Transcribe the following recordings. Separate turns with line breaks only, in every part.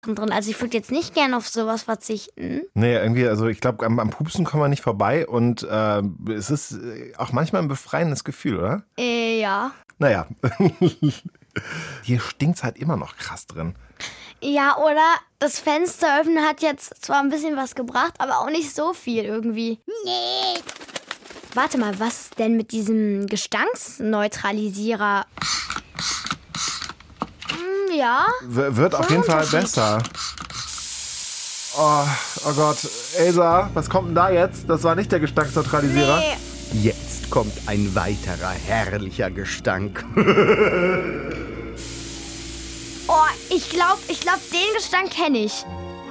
drin. Also ich würde jetzt nicht gerne auf sowas verzichten.
Nee, irgendwie, also ich glaube, am Pupsen kommen wir nicht vorbei und es ist auch manchmal ein befreiendes Gefühl, oder?
Ja.
Naja, hier stinkt's halt immer noch krass drin.
Ja, oder das Fenster öffnen hat jetzt zwar ein bisschen was gebracht, aber auch nicht so viel irgendwie. Nee. Warte mal, was ist denn mit diesem Gestanksneutralisierer? Ja.
Wird auf jeden Fall besser. Oh Gott, Elsa, was kommt denn da jetzt? Das war nicht der Gestanksneutralisierer.
Nee.
Jetzt kommt ein weiterer herrlicher Gestank.
Oh, ich glaube, den Gestank kenne ich.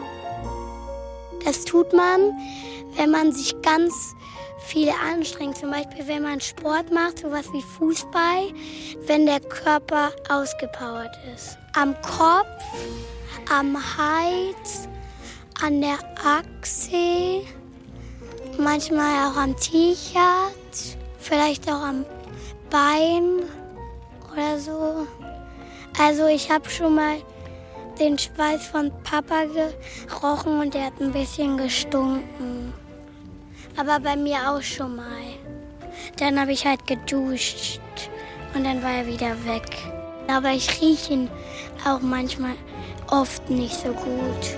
Das tut man, wenn man sich ganz viel anstrengt. Zum Beispiel, wenn man Sport macht, sowas wie Fußball, wenn der Körper ausgepowert ist. Am Kopf, am Hals, an der Achsel, manchmal auch am T-Shirt, vielleicht auch am Bein oder so. Also ich habe schon mal den Schweiß von Papa gerochen und der hat ein bisschen gestunken. Aber bei mir auch schon mal. Dann habe ich halt geduscht und dann war er wieder weg. Aber ich rieche ihn auch manchmal oft nicht so gut.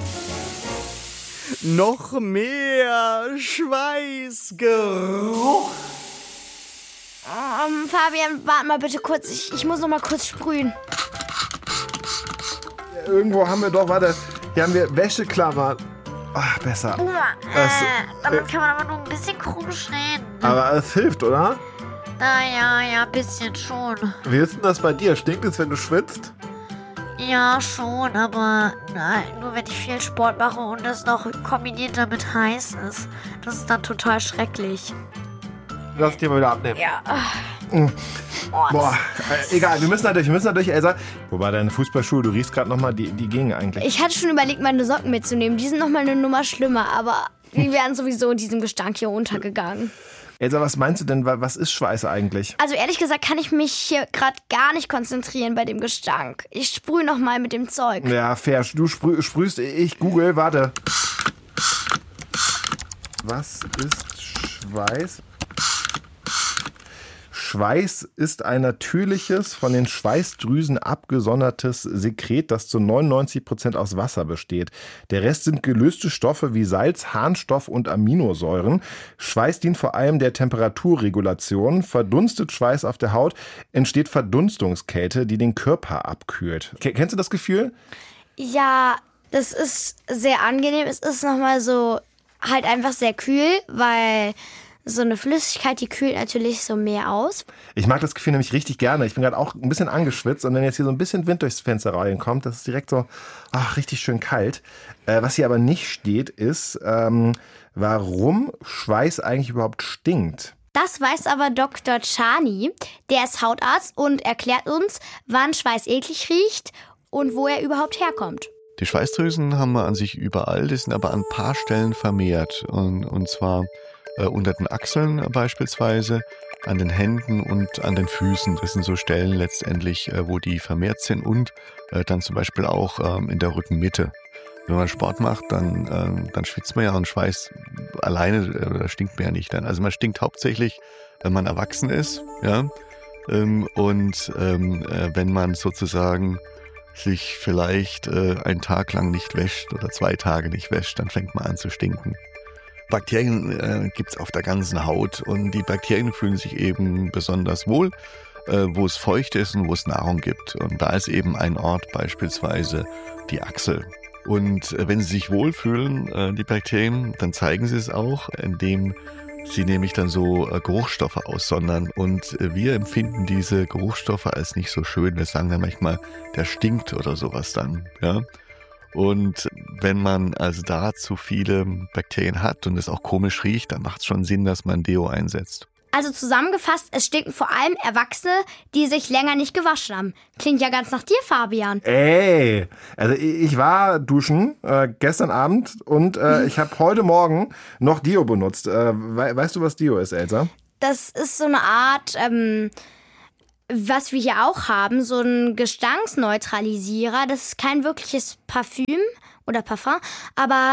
Noch mehr Schweißgeruch.
Fabian, warte mal bitte kurz. Ich muss noch mal kurz sprühen.
Irgendwo haben wir doch, warte, hier haben wir Wäscheklammern. Ach, besser.
Damit kann man aber nur ein bisschen komisch reden.
Aber es hilft, oder?
Ja, ein bisschen schon.
Wie ist denn das bei dir? Stinkt es, wenn du schwitzt?
Ja, schon, aber nein, nur wenn ich viel Sport mache und es noch kombiniert damit heiß ist. Das ist dann total schrecklich.
Lass dir mal wieder abnehmen.
Ja.
Boah, egal, wir müssen da durch, Elsa. Wobei deine Fußballschuhe, du riechst gerade nochmal, die gingen eigentlich.
Ich hatte schon überlegt, meine Socken mitzunehmen. Die sind noch mal eine Nummer schlimmer, aber die wären sowieso in diesem Gestank hier untergegangen.
Elsa, was meinst du denn, was ist Schweiß eigentlich?
Also ehrlich gesagt kann ich mich hier gerade gar nicht konzentrieren bei dem Gestank. Ich sprühe noch mal mit dem Zeug.
Ja, fair. Du sprühst, ich google, warte. Was ist Schweiß? Schweiß ist ein natürliches, von den Schweißdrüsen abgesondertes Sekret, das zu 99% aus Wasser besteht. Der Rest sind gelöste Stoffe wie Salz, Harnstoff und Aminosäuren. Schweiß dient vor allem der Temperaturregulation. Verdunstet Schweiß auf der Haut, entsteht Verdunstungskälte, die den Körper abkühlt. Kennst du das Gefühl?
Ja, das ist sehr angenehm. Es ist nochmal so halt einfach sehr kühl, weil so eine Flüssigkeit, die kühlt natürlich so mehr aus.
Ich mag das Gefühl nämlich richtig gerne. Ich bin gerade auch ein bisschen angeschwitzt und wenn jetzt hier so ein bisschen Wind durchs Fenster reinkommt, das ist direkt so richtig schön kalt. Was hier aber nicht steht, ist, warum Schweiß eigentlich überhaupt stinkt.
Das weiß aber Dr. Chani. Der ist Hautarzt und erklärt uns, wann Schweiß eklig riecht und wo er überhaupt herkommt.
Die Schweißdrüsen haben wir an sich überall, die sind aber an ein paar Stellen vermehrt. Und zwar unter den Achseln beispielsweise, an den Händen und an den Füßen. Das sind so Stellen letztendlich, wo die vermehrt sind und dann zum Beispiel auch in der Rückenmitte. Wenn man Sport macht, dann schwitzt man ja und Schweiß alleine stinkt man ja nicht dann. Also man stinkt hauptsächlich, wenn man erwachsen ist, ja, und wenn man sozusagen sich vielleicht einen Tag lang nicht wäscht oder 2 Tage nicht wäscht, dann fängt man an zu stinken. Bakterien gibt's auf der ganzen Haut und die Bakterien fühlen sich eben besonders wohl, wo es feucht ist und wo es Nahrung gibt. Und da ist eben ein Ort beispielsweise die Achsel. Und wenn sie sich wohlfühlen, die Bakterien, dann zeigen sie es auch, indem sie nämlich dann so Geruchsstoffe aussondern. Und wir empfinden diese Geruchsstoffe als nicht so schön. Wir sagen dann manchmal, der stinkt oder sowas dann, ja. Und wenn man also da zu viele Bakterien hat und es auch komisch riecht, dann macht es schon Sinn, dass man Deo einsetzt.
Also zusammengefasst, es stinken vor allem Erwachsene, die sich länger nicht gewaschen haben. Klingt ja ganz nach dir, Fabian.
Ey, also ich war duschen gestern Abend und ich habe heute Morgen noch Deo benutzt. Weißt du, was Deo ist, Elsa?
Das ist so eine Art was wir hier auch haben, so ein Gestanksneutralisierer. Das ist kein wirkliches Parfüm oder Parfum, aber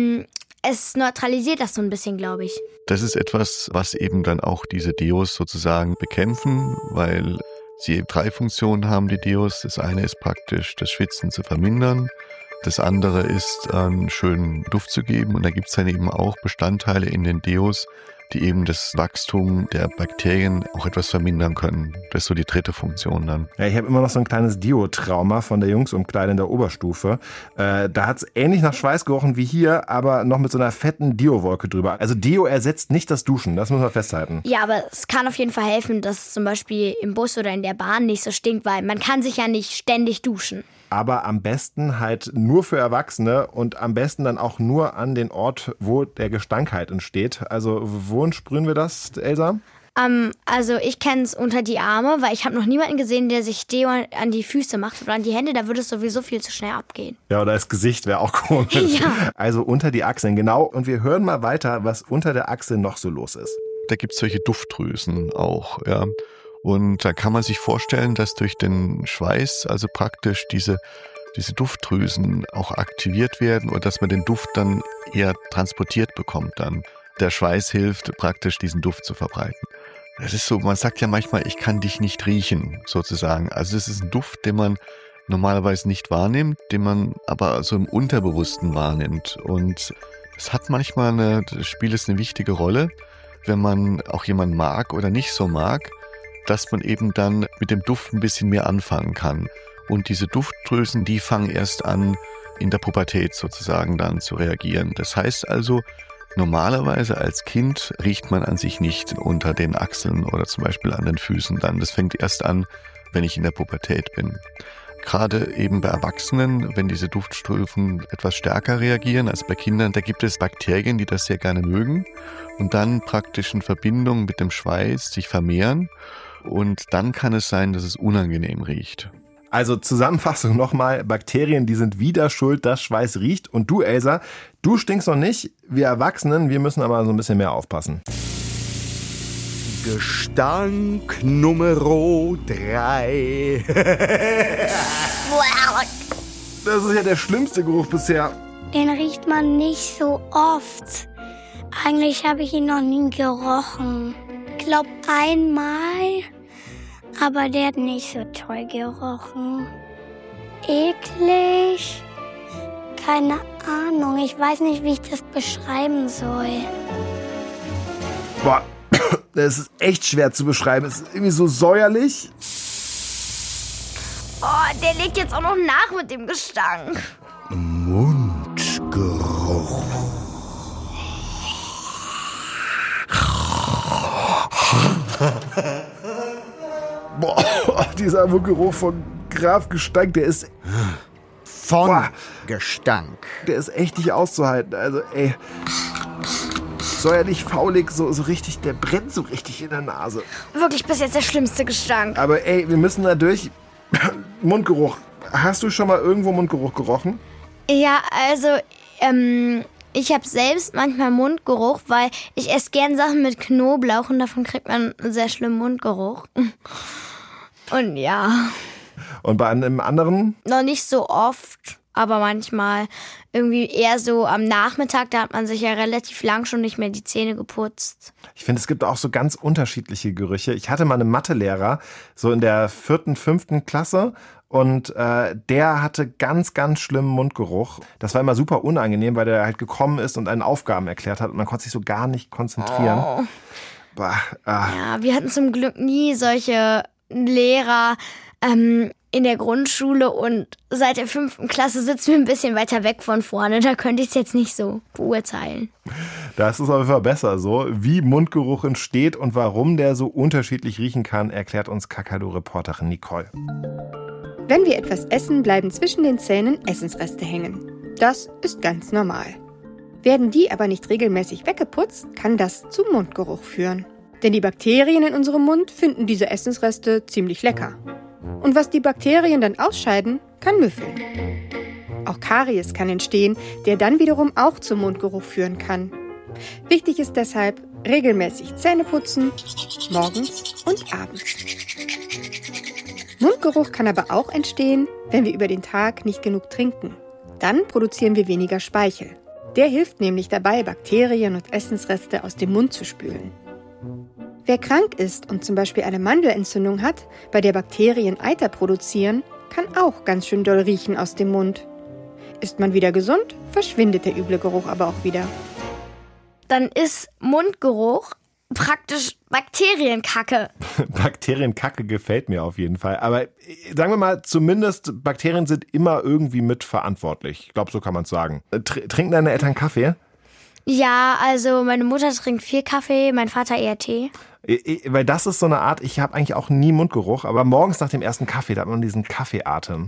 es neutralisiert das so ein bisschen, glaube ich.
Das ist etwas, was eben dann auch diese Deos sozusagen bekämpfen, weil sie eben 3 Funktionen haben, die Deos. Das eine ist praktisch, das Schwitzen zu vermindern. Das andere ist, einen schönen Duft zu geben. Und da gibt es dann eben auch Bestandteile in den Deos, die eben das Wachstum der Bakterien auch etwas vermindern können. Das ist so die 3. Funktion dann.
Ja, ich habe immer noch so ein kleines Deo-Trauma von der Jungsumkleide in der Oberstufe. Da hat es ähnlich nach Schweiß gerochen wie hier, aber noch mit so einer fetten Deo-Wolke drüber. Also Deo ersetzt nicht das Duschen, das muss man festhalten.
Ja, aber es kann auf jeden Fall helfen, dass es zum Beispiel im Bus oder in der Bahn nicht so stinkt, weil man kann sich ja nicht ständig duschen.
Aber am besten halt nur für Erwachsene und am besten dann auch nur an den Ort, wo der Gestank halt entsteht. Also wohin sprühen wir das, Elsa?
Also ich kenne es unter die Arme, weil ich habe noch niemanden gesehen, der sich Deo an die Füße macht oder an die Hände. Da würde es sowieso viel zu schnell abgehen.
Ja, oder das Gesicht wäre auch komisch.
Ja.
Also unter die Achseln, genau. Und wir hören mal weiter, was unter der Achsel noch so los ist.
Da gibt es solche Duftdrüsen auch, ja. Und da kann man sich vorstellen, dass durch den Schweiß also praktisch diese Duftdrüsen auch aktiviert werden und dass man den Duft dann eher transportiert bekommt dann. Der Schweiß hilft praktisch, diesen Duft zu verbreiten. Das ist so, man sagt ja manchmal, ich kann dich nicht riechen, sozusagen. Also das ist ein Duft, den man normalerweise nicht wahrnimmt, den man aber so im Unterbewussten wahrnimmt. Und es hat manchmal spielt es eine wichtige Rolle, wenn man auch jemanden mag oder nicht so mag, dass man eben dann mit dem Duft ein bisschen mehr anfangen kann. Und diese Duftdrüsen, die fangen erst an, in der Pubertät sozusagen dann zu reagieren. Das heißt also, normalerweise als Kind riecht man an sich nicht unter den Achseln oder zum Beispiel an den Füßen dann. Das fängt erst an, wenn ich in der Pubertät bin. Gerade eben bei Erwachsenen, wenn diese Duftströmen etwas stärker reagieren als bei Kindern, da gibt es Bakterien, die das sehr gerne mögen und dann praktisch in Verbindung mit dem Schweiß sich vermehren. Und dann kann es sein, dass es unangenehm riecht.
Also Zusammenfassung nochmal, Bakterien, die sind wieder schuld, dass Schweiß riecht. Und du, Elsa, du stinkst noch nicht. Wir Erwachsenen, wir müssen aber so ein bisschen mehr aufpassen.
Gestank Nummer 3.
Das ist ja der schlimmste Geruch bisher.
Den riecht man nicht so oft. Eigentlich habe ich ihn noch nie gerochen. Ich glaube einmal, aber der hat nicht so toll gerochen. Eklig? Keine Ahnung, ich weiß nicht, wie ich das beschreiben soll.
Boah, das ist echt schwer zu beschreiben. Es ist irgendwie so säuerlich.
Oh, der legt jetzt auch noch nach mit dem Gestank.
Mundgeruch.
Boah, dieser Geruch von Graf Gestank, der ist...
Von Gestank.
Der ist echt nicht auszuhalten. Also, ey... Säuerlich, faulig, so richtig, der brennt so richtig in der Nase.
Wirklich bis jetzt der schlimmste Gestank.
Aber ey, wir müssen da durch. Mundgeruch. Hast du schon mal irgendwo Mundgeruch gerochen?
Ja, also, ich habe selbst manchmal Mundgeruch, weil ich esse gern Sachen mit Knoblauch und davon kriegt man einen sehr schlimmen Mundgeruch. Und ja.
Und bei einem anderen?
Noch nicht so oft, aber manchmal irgendwie eher so am Nachmittag, da hat man sich ja relativ lang schon nicht mehr die Zähne geputzt.
Ich finde, es gibt auch so ganz unterschiedliche Gerüche. Ich hatte mal einen Mathelehrer, so in der 4., 5. Klasse. Und der hatte ganz, ganz schlimmen Mundgeruch. Das war immer super unangenehm, weil der halt gekommen ist und einen Aufgaben erklärt hat. Und man konnte sich so gar nicht konzentrieren.
Oh.
Bah,
Ja, wir hatten zum Glück nie solche Lehrer in der Grundschule. Und seit der 5. Klasse sitzen wir ein bisschen weiter weg von vorne. Da könnte ich es jetzt nicht so beurteilen.
Das ist auf jeden Fall besser so. Wie Mundgeruch entsteht und warum der so unterschiedlich riechen kann, erklärt uns Kakadu-Reporterin Nicole.
Wenn wir etwas essen, bleiben zwischen den Zähnen Essensreste hängen. Das ist ganz normal. Werden die aber nicht regelmäßig weggeputzt, kann das zu Mundgeruch führen. Denn die Bakterien in unserem Mund finden diese Essensreste ziemlich lecker. Und was die Bakterien dann ausscheiden, kann müffeln. Auch Karies kann entstehen, der dann wiederum auch zum Mundgeruch führen kann. Wichtig ist deshalb, Regelmäßig Zähne putzen, morgens und abends. Mundgeruch kann aber auch entstehen, wenn wir über den Tag nicht genug trinken. Dann produzieren wir weniger Speichel. Der hilft nämlich dabei, Bakterien und Essensreste aus dem Mund zu spülen. Wer krank ist und zum Beispiel eine Mandelentzündung hat, bei der Bakterien Eiter produzieren, kann auch ganz schön doll riechen aus dem Mund. Ist man wieder gesund, verschwindet der üble Geruch aber auch wieder.
Dann ist Mundgeruch praktisch Bakterienkacke.
Bakterienkacke gefällt mir auf jeden Fall. Aber sagen wir mal, zumindest Bakterien sind immer irgendwie mitverantwortlich. Ich glaube, so kann man es sagen. Trinken deine Eltern Kaffee?
Ja, also meine Mutter trinkt viel Kaffee, mein Vater eher Tee.
Weil das ist so eine Art, ich habe eigentlich auch nie Mundgeruch, aber morgens nach dem ersten Kaffee, da hat man diesen Kaffeeatem.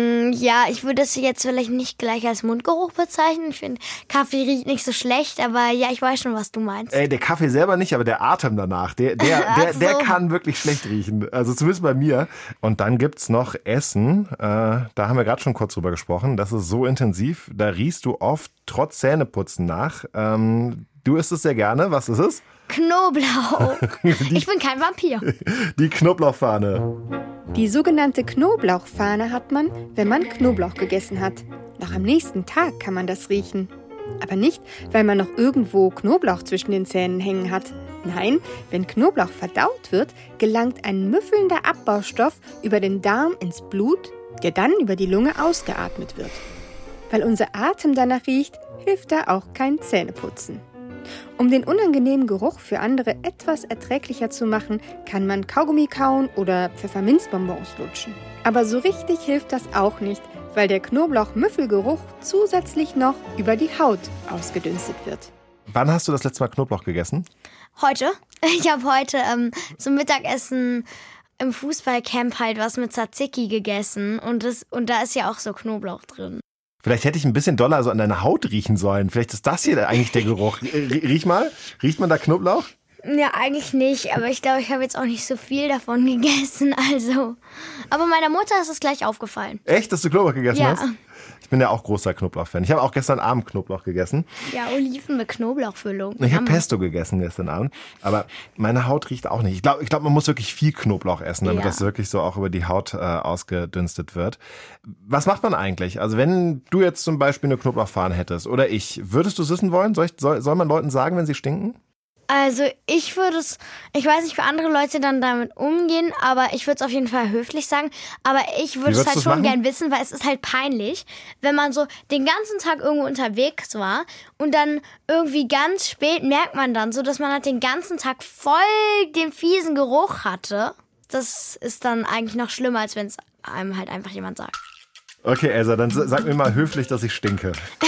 Ja, ich würde es jetzt vielleicht nicht gleich als Mundgeruch bezeichnen. Ich finde, Kaffee riecht nicht so schlecht, aber ja, ich weiß schon, was du meinst.
Der Kaffee selber nicht, aber der Atem danach, der kann wirklich schlecht riechen. Also zumindest bei mir. Und dann gibt's noch Essen. Da haben wir gerade schon kurz drüber gesprochen. Das ist so intensiv, da riechst du oft trotz Zähneputzen nach. Du isst es sehr gerne. Was ist es?
Knoblauch. Ich bin kein Vampir.
Die Knoblauchfahne.
Die sogenannte Knoblauchfahne hat man, wenn man Knoblauch gegessen hat. Noch am nächsten Tag kann man das riechen. Aber nicht, weil man noch irgendwo Knoblauch zwischen den Zähnen hängen hat. Nein, wenn Knoblauch verdaut wird, gelangt ein müffelnder Abbaustoff über den Darm ins Blut, der dann über die Lunge ausgeatmet wird. Weil unser Atem danach riecht, hilft da auch kein Zähneputzen. Um den unangenehmen Geruch für andere etwas erträglicher zu machen, kann man Kaugummi kauen oder Pfefferminzbonbons lutschen. Aber so richtig hilft das auch nicht, weil der Knoblauch-Müffelgeruch zusätzlich noch über die Haut ausgedünstet wird.
Wann hast du das letzte Mal Knoblauch gegessen?
Heute? Ich habe heute zum Mittagessen im Fußballcamp halt was mit Tzatziki gegessen und da ist ja auch so Knoblauch drin.
Vielleicht hätte ich ein bisschen doller so an deiner Haut riechen sollen. Vielleicht ist das hier eigentlich der Geruch. Riech mal. Riecht man da Knoblauch?
Ja, eigentlich nicht. Aber ich glaube, ich habe jetzt auch nicht so viel davon gegessen. Also. Aber meiner Mutter ist es gleich aufgefallen.
Echt, dass du Knoblauch gegessen hast?
Ja.
Ich bin ja auch großer Knoblauch-Fan. Ich habe auch gestern Abend Knoblauch gegessen.
Ja, Oliven mit Knoblauchfüllung.
Ich habe Pesto gegessen gestern Abend. Aber meine Haut riecht auch nicht. Ich glaube, man muss wirklich viel Knoblauch essen, damit das wirklich so auch über die Haut ausgedünstet wird. Was macht man eigentlich? Also wenn du jetzt zum Beispiel eine Knoblauchfahne hättest oder würdest du es wissen wollen? Soll man Leuten sagen, wenn sie stinken?
Also ich weiß nicht, wie andere Leute dann damit umgehen, aber ich würde es auf jeden Fall höflich sagen. Aber ich würde es halt schon gern wissen, weil es ist halt peinlich, wenn man so den ganzen Tag irgendwo unterwegs war und dann irgendwie ganz spät merkt man dann so, dass man halt den ganzen Tag voll den fiesen Geruch hatte. Das ist dann eigentlich noch schlimmer, als wenn es einem halt einfach jemand sagt.
Okay, Elsa, dann sag mir mal höflich, dass ich stinke.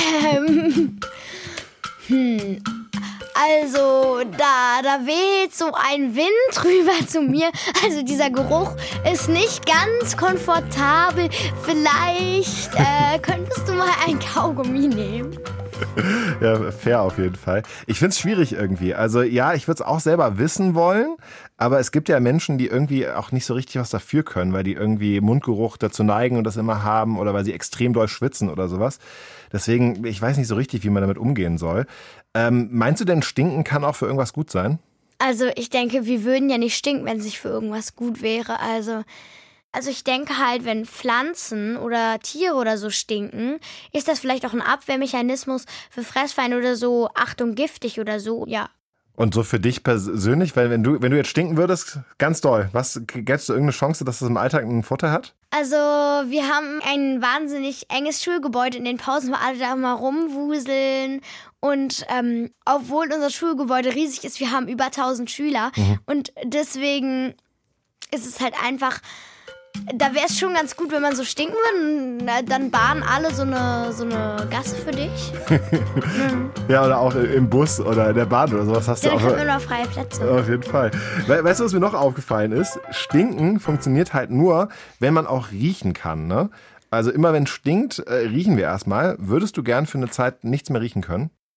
Also, da weht so ein Wind rüber zu mir. Also, dieser Geruch ist nicht ganz komfortabel. Vielleicht könntest du mal ein Kaugummi nehmen.
Ja, fair auf jeden Fall. Ich find's schwierig irgendwie. Also ja, ich würde es auch selber wissen wollen, aber es gibt ja Menschen, die irgendwie auch nicht so richtig was dafür können, weil die irgendwie Mundgeruch dazu neigen und das immer haben oder weil sie extrem doll schwitzen oder sowas. Deswegen, ich weiß nicht so richtig, wie man damit umgehen soll. Meinst du denn, Stinken kann auch für irgendwas gut sein?
Also ich denke, wir würden ja nicht stinken, wenn es nicht für irgendwas gut wäre. Also ich denke halt, wenn Pflanzen oder Tiere oder so stinken, ist das vielleicht auch ein Abwehrmechanismus für Fressfeinde oder so, Achtung, giftig oder so, ja.
Und so für dich persönlich, weil wenn du jetzt stinken würdest, ganz doll, gäbst du irgendeine Chance, dass das im Alltag einen Vorteil hat?
Also wir haben ein wahnsinnig enges Schulgebäude in den Pausen, wo alle da mal rumwuseln. Und obwohl unser Schulgebäude riesig ist, wir haben über 1000 Schüler. Und deswegen ist es halt einfach, da wäre es schon ganz gut, wenn man so stinken würde. Dann bahnen alle so eine Gasse für dich.
Ja, oder auch im Bus oder in der Bahn oder sowas hast du auch.
Dann haben wir noch freie Plätze.
Auf jeden Fall. Weißt du, was mir noch aufgefallen ist? Stinken funktioniert halt nur, wenn man auch riechen kann, ne? Also immer wenn es stinkt, riechen wir erstmal. Würdest du gern für eine Zeit nichts mehr riechen können?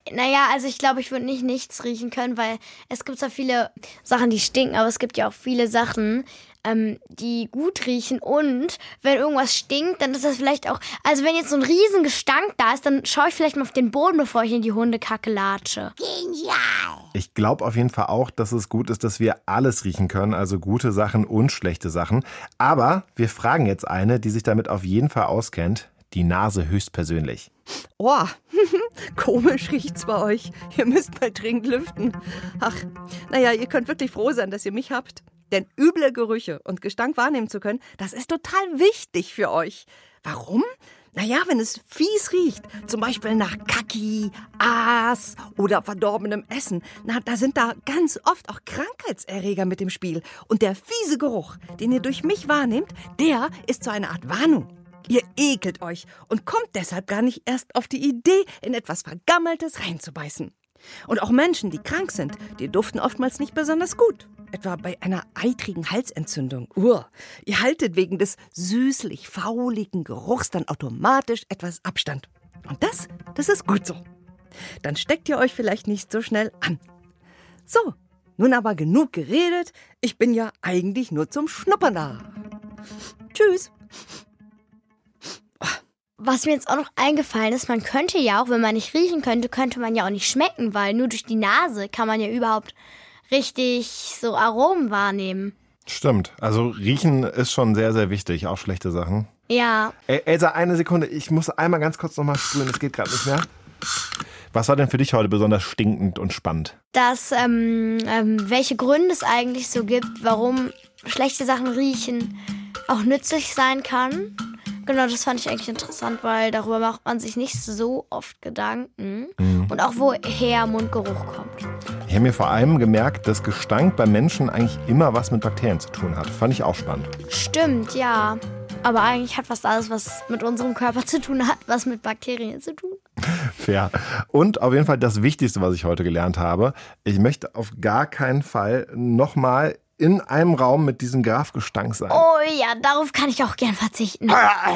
naja, also ich glaube, ich würde nicht nichts riechen können, weil es gibt zwar viele Sachen, die stinken, aber es gibt ja auch viele Sachen, die gut riechen. Und wenn irgendwas stinkt, dann ist das vielleicht auch, also wenn jetzt so ein riesen Gestank da ist, dann schaue ich vielleicht mal auf den Boden, bevor ich in die Hundekacke latsche.
Genial!
Ich glaube auf jeden Fall auch, dass es gut ist, dass wir alles riechen können, also gute Sachen und schlechte Sachen. Aber wir fragen jetzt eine, die sich damit auf jeden Fall auskennt, die Nase höchstpersönlich.
Oh, komisch riecht's bei euch. Ihr müsst mal dringend lüften. Ach, naja, ihr könnt wirklich froh sein, dass ihr mich habt. Denn üble Gerüche und Gestank wahrnehmen zu können, das ist total wichtig für euch. Warum? Naja, wenn es fies riecht, zum Beispiel nach Kacki, Aas oder verdorbenem Essen, da sind da ganz oft auch Krankheitserreger mit im Spiel. Und der fiese Geruch, den ihr durch mich wahrnehmt, der ist so eine Art Warnung. Ihr ekelt euch und kommt deshalb gar nicht erst auf die Idee, in etwas Vergammeltes reinzubeißen. Und auch Menschen, die krank sind, die duften oftmals nicht besonders gut. Etwa bei einer eitrigen Halsentzündung. Ihr haltet wegen des süßlich-fauligen Geruchs dann automatisch etwas Abstand. Und das ist gut so. Dann steckt ihr euch vielleicht nicht so schnell an. So, nun aber genug geredet. Ich bin ja eigentlich nur zum Schnuppern da. Tschüss.
Was mir jetzt auch noch eingefallen ist, man könnte ja auch, wenn man nicht riechen könnte, könnte man ja auch nicht schmecken, weil nur durch die Nase kann man ja überhaupt richtig so Aromen wahrnehmen.
Stimmt, also riechen ist schon sehr, sehr wichtig, auch schlechte Sachen.
Ja.
Elsa, eine Sekunde, ich muss einmal ganz kurz nochmal sprühen, es geht gerade nicht mehr. Was war denn für dich heute besonders stinkend und spannend?
Dass, welche Gründe es eigentlich so gibt, warum schlechte Sachen riechen auch nützlich sein kann. Genau, das fand ich eigentlich interessant, weil darüber macht man sich nicht so oft Gedanken. Und auch woher Mundgeruch kommt.
Ich habe mir vor allem gemerkt, dass Gestank bei Menschen eigentlich immer was mit Bakterien zu tun hat. Fand ich auch spannend.
Stimmt, ja. Aber eigentlich hat fast alles, was mit unserem Körper zu tun hat, was mit Bakterien zu tun.
Fair. Und auf jeden Fall das Wichtigste, was ich heute gelernt habe. Ich möchte auf gar keinen Fall nochmal in einem Raum mit diesem Grafgestank sein.
Oh ja, darauf kann ich auch gern verzichten.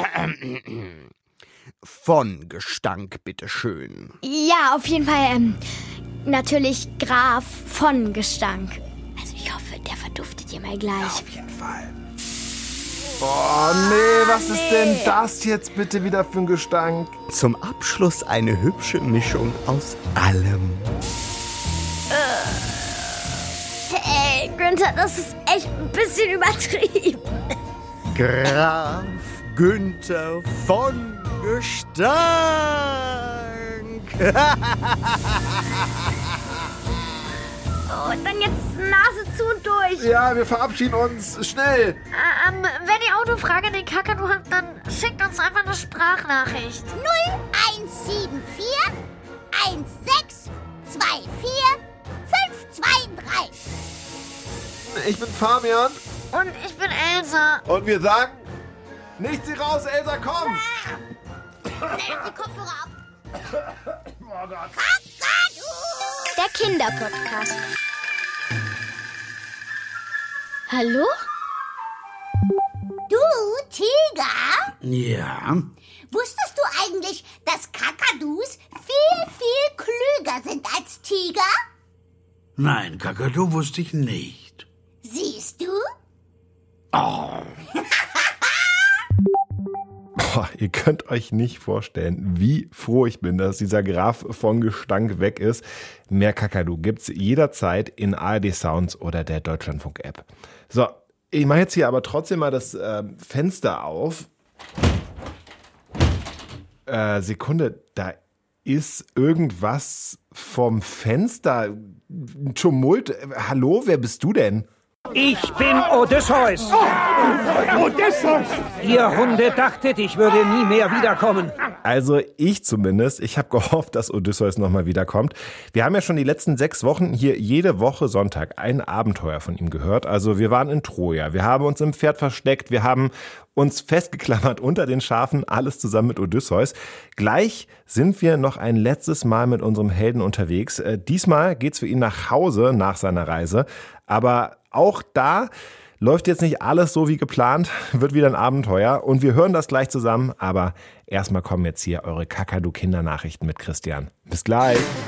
Von Gestank, bitteschön.
Ja, auf jeden Fall natürlich Graf von Gestank. Also ich hoffe, der verduftet ihr mal gleich.
Ja, auf jeden Fall. Oh nee, was ist denn das jetzt bitte wieder für ein Gestank?
Zum Abschluss eine hübsche Mischung aus allem.
Hey, Günther, das ist echt ein bisschen übertrieben.
Graf Günther von Gestank.
Und dann jetzt Nase zu und durch.
Ja, wir verabschieden uns. Schnell.
Wenn ihr Autofrage in den Kakadu habt, dann schickt uns einfach eine Sprachnachricht.
0174 1624 523.
Ich bin Fabian.
Und ich bin Elsa.
Und wir sagen, nicht sie raus, Elsa, komm.
Nimm die Kopfhörer ab.
Oh Gott.
Der Kinderpodcast. Hallo? Du, Tiger?
Ja?
Wusstest du eigentlich, dass Kakadus viel klüger sind als Tiger?
Nein, Kakadu wusste ich nicht.
Siehst du?
Oh.
Ihr könnt euch nicht vorstellen, wie froh ich bin, dass dieser Graf von Gestank weg ist. Mehr Kakadu gibt's jederzeit in ARD Sounds oder der Deutschlandfunk-App. So, ich mache jetzt hier aber trotzdem mal das Fenster auf. Sekunde, da ist irgendwas vom Fenster. Ein Tumult. Hallo, wer bist du denn?
Ich bin Odysseus.
Odysseus!
Ihr Hunde dachtet, ich würde nie mehr wiederkommen.
Also ich zumindest. Ich habe gehofft, dass Odysseus nochmal wiederkommt. Wir haben ja schon die letzten 6 Wochen hier jede Woche Sonntag ein Abenteuer von ihm gehört. Also wir waren in Troja, wir haben uns im Pferd versteckt, wir haben uns festgeklammert unter den Schafen, alles zusammen mit Odysseus. Gleich sind wir noch ein letztes Mal mit unserem Helden unterwegs. Diesmal geht's für ihn nach Hause nach seiner Reise. Aber auch da läuft jetzt nicht alles so wie geplant, wird wieder ein Abenteuer und wir hören das gleich zusammen, aber erstmal kommen jetzt hier eure Kakadu-Kindernachrichten mit Christian. Bis gleich!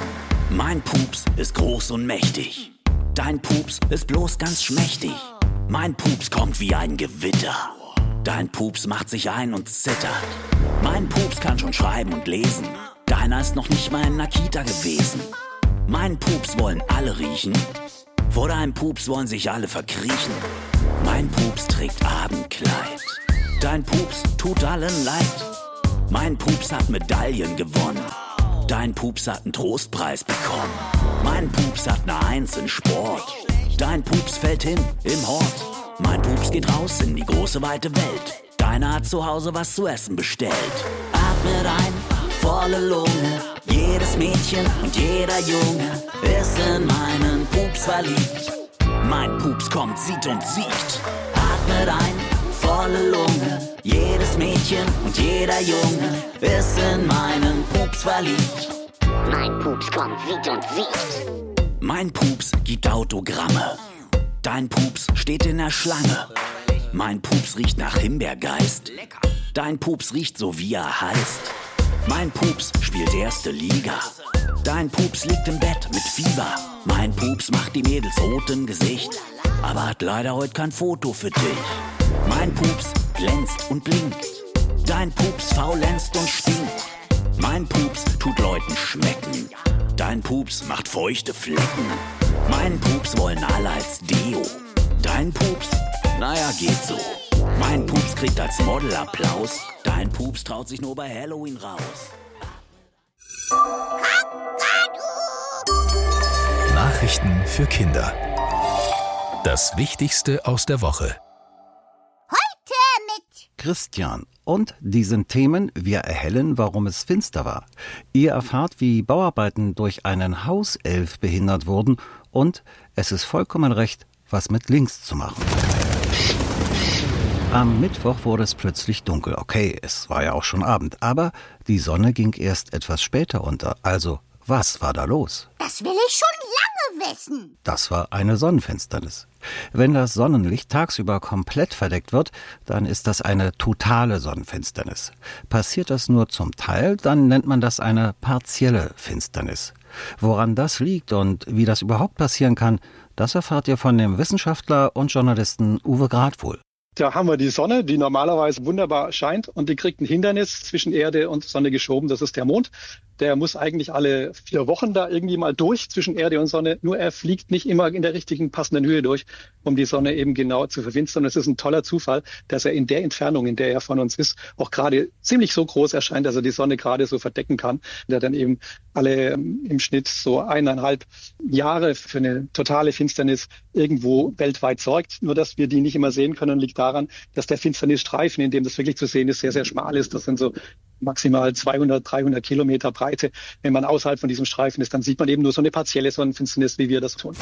Mein Pups ist groß und mächtig. Dein Pups ist bloß ganz schmächtig. Mein Pups kommt wie ein Gewitter. Dein Pups macht sich ein und zittert. Mein Pups kann schon schreiben und lesen. Deiner ist noch nicht mal in der Kita gewesen. Mein Pups wollen alle riechen. Vor deinem Pups wollen sich alle verkriechen. Mein Pups trägt Abendkleid. Dein Pups tut allen leid. Mein Pups hat Medaillen gewonnen. Dein Pups hat einen Trostpreis bekommen. Mein Pups hat eine 1 in Sport. Dein Pups fällt hin im Hort. Mein Pups geht raus in die große weite Welt. Deiner hat zu Hause was zu essen bestellt. Atmet ein, volle Lunge. Jedes Mädchen und jeder Junge ist in meinen Pups verliebt. Mein Pups kommt, sieht und siegt. Atmet ein, volle Lunge. Jedes Mädchen und jeder Junge ist in meinen Pups verliebt. Mein Pups kommt, sieht und siegt. Mein Pups gibt Autogramme. Dein Pups steht in der Schlange. Mein Pups riecht nach Himbeergeist. Dein Pups riecht so, wie er heißt. Mein Pups spielt erste Liga. Dein Pups liegt im Bett mit Fieber. Mein Pups macht die Mädels rot im Gesicht, aber hat leider heute kein Foto für dich. Mein Pups glänzt und blinkt. Dein Pups faulenzt und stinkt. Mein Pups tut Leuten schmecken. Dein Pups macht feuchte Flecken. Mein Pups wollen alle als Deo. Dein Pups, naja, geht so. Mein Pups kriegt als Model Applaus. Dein Pups traut sich nur bei Halloween raus.
Nachrichten für Kinder. Das Wichtigste aus der Woche.
Heute mit Christian. Und diesen Themen wir erhellen, warum es finster war. Ihr erfahrt, wie Bauarbeiten durch einen Hauself behindert wurden und es ist vollkommen recht, was mit links zu machen. Am Mittwoch wurde es plötzlich dunkel. Okay, es war ja auch schon Abend, aber die Sonne ging erst etwas später unter. Also, was war da los?
Das will ich schon lange wissen.
Das war eine Sonnenfinsternis. Wenn das Sonnenlicht tagsüber komplett verdeckt wird, dann ist das eine totale Sonnenfinsternis. Passiert das nur zum Teil, dann nennt man das eine partielle Finsternis. Woran das liegt und wie das überhaupt passieren kann, das erfahrt ihr von dem Wissenschaftler und Journalisten Uwe Gradwohl.
Da haben wir die Sonne, die normalerweise wunderbar scheint und die kriegt ein Hindernis zwischen Erde und Sonne geschoben, das ist der Mond. Der muss eigentlich alle 4 Wochen da irgendwie mal durch zwischen Erde und Sonne. Nur er fliegt nicht immer in der richtigen passenden Höhe durch, um die Sonne eben genau zu verfinstern. Und es ist ein toller Zufall, dass er in der Entfernung, in der er von uns ist, auch gerade ziemlich so groß erscheint, dass er die Sonne gerade so verdecken kann. Der dann eben alle im Schnitt so 1,5 Jahre für eine totale Finsternis irgendwo weltweit sorgt. Nur dass wir die nicht immer sehen können, liegt daran, dass der Finsternisstreifen, in dem das wirklich zu sehen ist, sehr, sehr schmal ist. Das sind so maximal 200, 300 Kilometer Breite. Wenn man außerhalb von diesem Streifen ist, dann sieht man eben nur so eine partielle Sonnenfinsternis, wie wir das tun.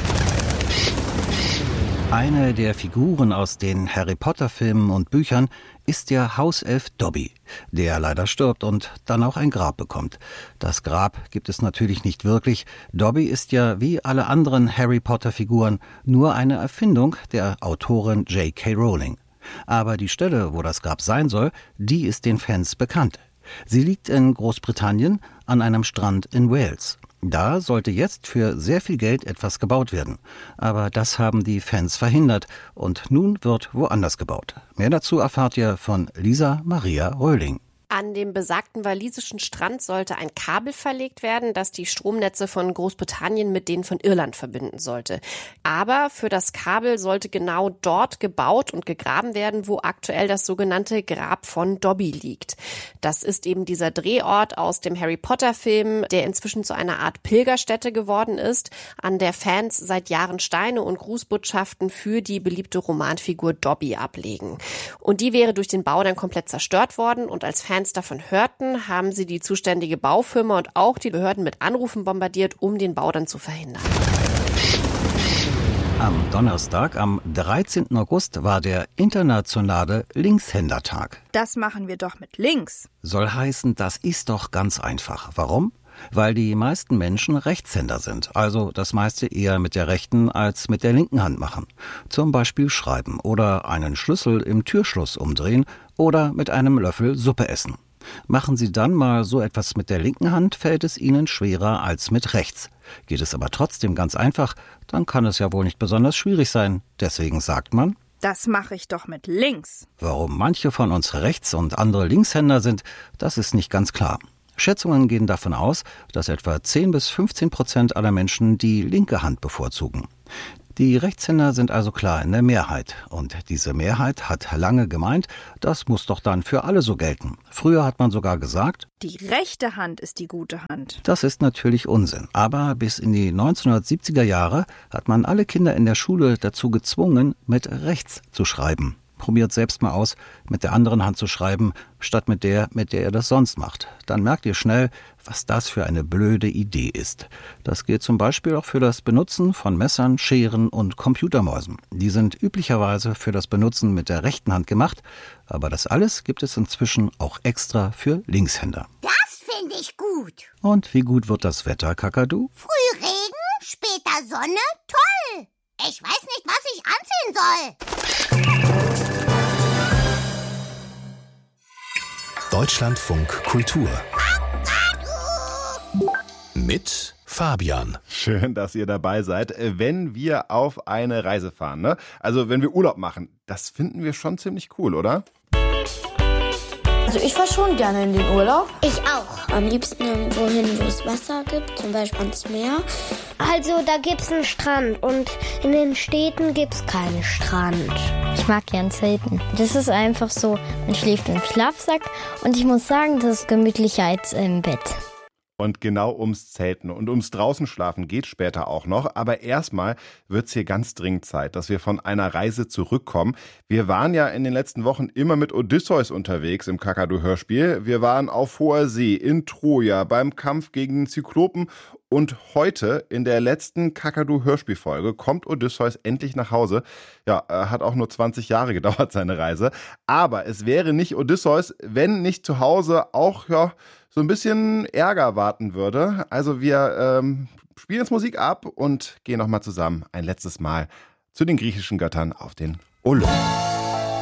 Eine der Figuren aus den Harry-Potter-Filmen und Büchern ist der Hauself Dobby, der leider stirbt und dann auch ein Grab bekommt. Das Grab gibt es natürlich nicht wirklich. Dobby ist ja wie alle anderen Harry-Potter-Figuren nur eine Erfindung der Autorin J.K. Rowling. Aber die Stelle, wo das Grab sein soll, die ist den Fans bekannt. Sie liegt in Großbritannien an einem Strand in Wales. Da sollte jetzt für sehr viel Geld etwas gebaut werden. Aber das haben die Fans verhindert und nun wird woanders gebaut. Mehr dazu erfahrt ihr von Lisa Maria Röhling.
An dem besagten walisischen Strand sollte ein Kabel verlegt werden, das die Stromnetze von Großbritannien mit denen von Irland verbinden sollte. Aber für das Kabel sollte genau dort gebaut und gegraben werden, wo aktuell das sogenannte Grab von Dobby liegt. Das ist eben dieser Drehort aus dem Harry-Potter-Film, der inzwischen zu einer Art Pilgerstätte geworden ist, an der Fans seit Jahren Steine und Grußbotschaften für die beliebte Romanfigur Dobby ablegen. Und die wäre durch den Bau dann komplett zerstört worden und als Fans davon hörten, haben sie die zuständige Baufirma und auch die Behörden mit Anrufen bombardiert, um den Bau dann zu verhindern.
Am Donnerstag, am 13. August, war der internationale Linkshändertag.
Das machen wir doch mit links.
Soll heißen, das ist doch ganz einfach. Warum? Weil die meisten Menschen Rechtshänder sind, also das meiste eher mit der rechten als mit der linken Hand machen. Zum Beispiel schreiben oder einen Schlüssel im Türschloss umdrehen oder mit einem Löffel Suppe essen. Machen Sie dann mal so etwas mit der linken Hand, fällt es Ihnen schwerer als mit rechts. Geht es aber trotzdem ganz einfach, dann kann es ja wohl nicht besonders schwierig sein. Deswegen sagt man:
Das mache ich doch mit links.
Warum manche von uns Rechts- und andere Linkshänder sind, das ist nicht ganz klar. Schätzungen gehen davon aus, dass etwa 10-15% aller Menschen die linke Hand bevorzugen. Die Rechtshänder sind also klar in der Mehrheit. Und diese Mehrheit hat lange gemeint, das muss doch dann für alle so gelten. Früher hat man sogar gesagt,
die rechte Hand ist die gute Hand.
Das ist natürlich Unsinn. Aber bis in die 1970er Jahre hat man alle Kinder in der Schule dazu gezwungen, mit rechts zu schreiben. Probiert selbst mal aus, mit der anderen Hand zu schreiben, statt mit der ihr das sonst macht. Dann merkt ihr schnell, was das für eine blöde Idee ist. Das gilt zum Beispiel auch für das Benutzen von Messern, Scheren und Computermäusen. Die sind üblicherweise für das Benutzen mit der rechten Hand gemacht, aber das alles gibt es inzwischen auch extra für Linkshänder.
Das finde ich gut.
Und wie gut wird das Wetter, Kakadu?
Früh Regen, später Sonne, toll. Ich weiß nicht, was ich anziehen soll.
Deutschlandfunk Kultur mit Fabian.
Schön, dass ihr dabei seid, wenn wir auf eine Reise fahren, ne? Also wenn wir Urlaub machen, das finden wir schon ziemlich cool, oder?
Also ich fahre schon gerne in den Urlaub.
Ich auch. Am liebsten irgendwo hin, wo es Wasser gibt, zum Beispiel ans Meer.
Also da gibt's einen Strand und in den Städten gibt's keinen Strand.
Ich mag gern Zelten. Das ist einfach so, man schläft im Schlafsack und ich muss sagen, das ist gemütlicher als im Bett.
Und genau ums Zelten und ums draußen schlafen geht später auch noch. Aber erstmal wird's hier ganz dringend Zeit, dass wir von einer Reise zurückkommen. Wir waren ja in den letzten Wochen immer mit Odysseus unterwegs im Kakadu-Hörspiel. Wir waren auf hoher See, in Troja, beim Kampf gegen den Zyklopen. Und heute, in der letzten Kakadu-Hörspielfolge, kommt Odysseus endlich nach Hause. Ja, hat auch nur 20 Jahre gedauert, seine Reise. Aber es wäre nicht Odysseus, wenn nicht zu Hause auch, so ein bisschen Ärger warten würde. Also wir spielen jetzt Musik ab und gehen nochmal zusammen ein letztes Mal zu den griechischen Göttern auf den Olymp.